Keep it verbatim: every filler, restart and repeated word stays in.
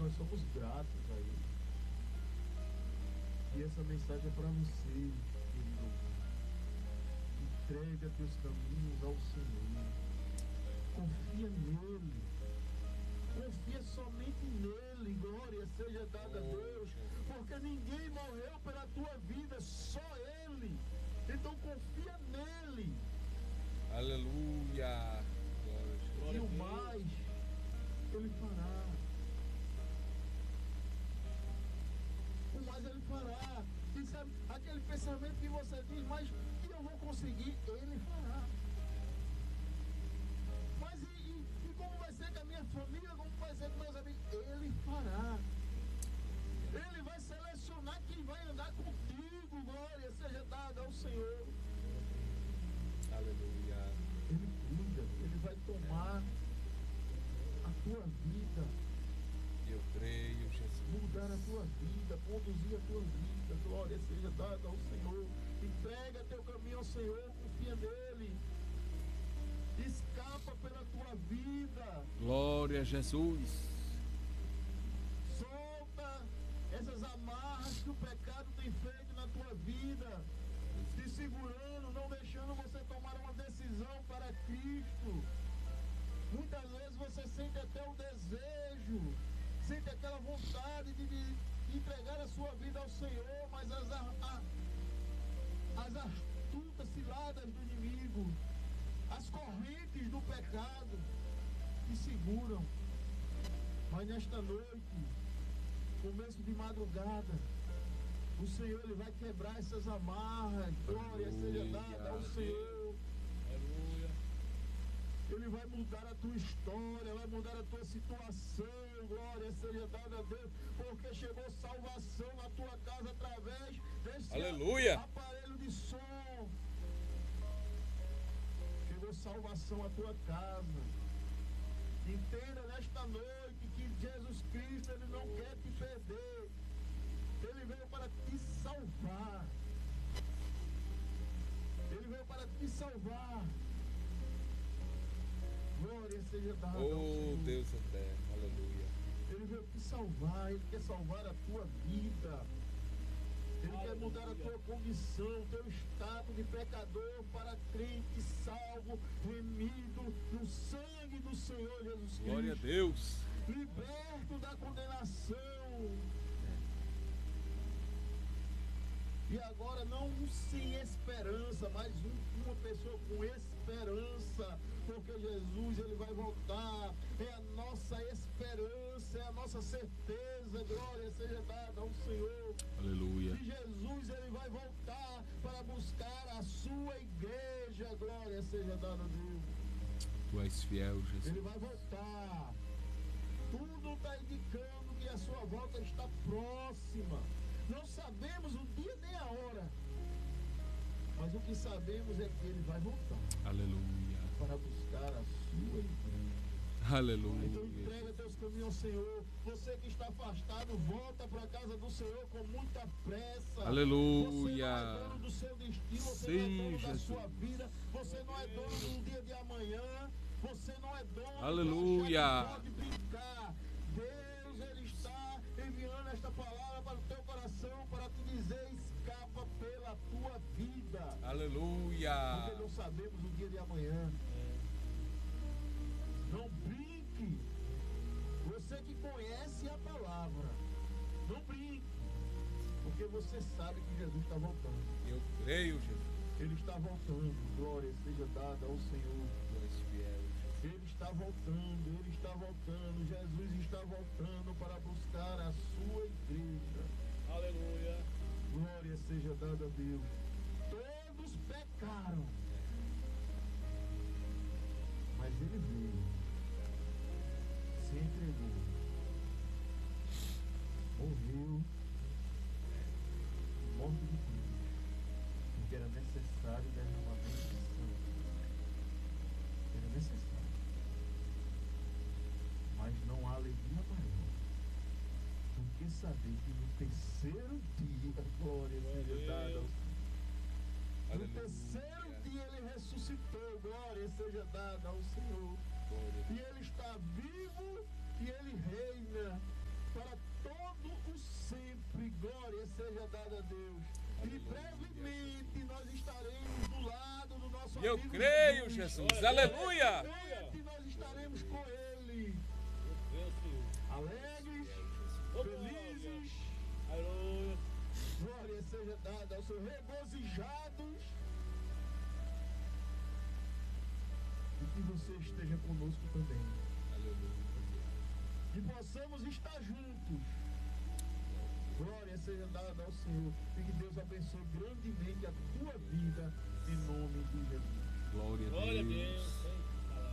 nós somos gratos a Ele. E essa mensagem é para você, querido. Entrega teus caminhos ao Senhor. Confia nele. Confia somente nele. Glória seja dada a Deus. Porque ninguém morreu pela tua vida, só Ele. Então confia nele. Aleluia. E o mais, Ele fará. O mais Ele fará. E sabe, aquele pensamento que você diz, mas que eu vou conseguir, Ele fará. Mas e, e, e como vai ser com a minha família, como vai ser com meus amigos? Ele fará. Ele vai selecionar quem vai andar contigo. Glória seja dada ao Senhor. Aleluia. Ele cuida, Ele vai tomar a tua vida. Eu creio, Jesus. Mudar a tua vida, conduzir a tua vida. Glória seja dada ao Senhor. Entrega teu caminho ao Senhor, confia nele. Escapa pela tua vida. Glória a Jesus. Solta essas amarras que o pecado tem feito na tua vida, te segurando, não deixando você tomar uma decisão para Cristo. Muitas vezes você sente até o desejo, sente aquela vontade de, de entregar a sua vida ao Senhor, mas as, a, as astutas ciladas do inimigo, as correntes do pecado te seguram. Mas nesta noite, começo de madrugada, o Senhor Ele vai quebrar essas amarras. Glória seja dada ao Senhor. Aleluia. Ele vai mudar a tua história, vai mudar a tua situação. Glória seja dada a Deus, porque chegou salvação na tua casa através desse Aleluia. aparelho de som. Chegou salvação à tua casa. Entenda nesta noite que Jesus Cristo Ele não quer te perder. Ele veio para te salvar. Ele veio para te salvar. Glória seja dada ao Oh, Senhor. Deus eterno. Aleluia. Ele veio te salvar. Ele quer salvar a tua vida. Ele Aleluia. quer mudar a tua condição, teu status de pecador para crente, salvo, remido no sangue do Senhor Jesus Cristo. Glória a Deus. Liberto da condenação. E agora não um sem esperança, mas um, uma pessoa com esperança, porque Jesus Ele vai voltar. É a nossa esperança, é a nossa certeza. Glória seja dada ao Senhor. Aleluia. E Jesus Ele vai voltar para buscar a sua igreja. Glória seja dada a Deus. Tu és fiel, Jesus. Ele vai voltar. Tudo está indicando que a sua volta está próxima. Não sabemos o dia nem a hora, mas o que sabemos é que Ele vai voltar. Aleluia. Para buscar a sua igreja. Aleluia. Então entrega teus caminhos ao Senhor. Você que está afastado, volta para a casa do Senhor com muita pressa. Aleluia. Você não é dono do seu destino, você Sim, não é dono Jesus. da sua vida, você não é dono do dia de amanhã, você não é dono. Aleluia. Você pode brincar. Deus Ele está enviando esta palavra para o teu coração para te dizer: escapa pela tua vida. Aleluia. Porque não sabemos o dia de amanhã. Não brinque. Você que conhece a palavra, não brinque. Porque você sabe que Jesus está voltando. Eu creio, Jesus. Ele está voltando. Glória seja dada ao Senhor. Tu és fiel, Jesus. Ele está voltando, Ele está voltando. Jesus está voltando para buscar a sua igreja. Aleluia. Glória seja dada a Deus. Todos pecaram, mas Ele veio, se entregou, morreu, morte de cruz, porque era necessário derramamento de sangue. Era necessário. Mas não há alegria maior do que saber que no terceiro dia, glória seja dada ao Senhor. No Aleluia. terceiro dia Ele ressuscitou, glória seja dada ao Senhor. Glória. E Ele está vivo e Ele reina para seja dada a Deus. E brevemente nós estaremos do lado do nosso Eu amigo creio, Jesus. Aleluia. Brevemente nós estaremos com Ele. Meu Senhor. Alegres, felizes. Aleluia. Glória seja dada ao Senhor. Regozijados. E que você esteja conosco também. Aleluia. Que possamos estar juntos. Glória seja dada ao Senhor. E que Deus abençoe grandemente a tua vida, em nome de Jesus. Glória a Deus.